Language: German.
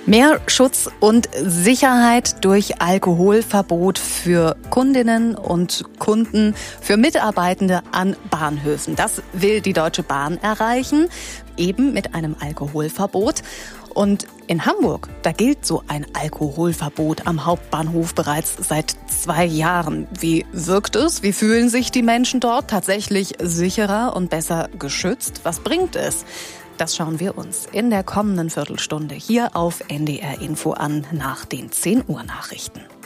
Mehr Schutz und Sicherheit durch Alkoholverbot für Kundinnen und Kunden, für Mitarbeitende an Bahnhöfen. Das will die Deutsche Bahn erreichen, eben mit einem Alkoholverbot. Und in Hamburg, da gilt so ein Alkoholverbot am Hauptbahnhof bereits seit 2 Jahren. Wie wirkt es? Wie fühlen sich die Menschen dort? Tatsächlich sicherer und besser geschützt? Was bringt es? Das schauen wir uns in der kommenden Viertelstunde hier auf NDR Info an nach den 10 Uhr Nachrichten.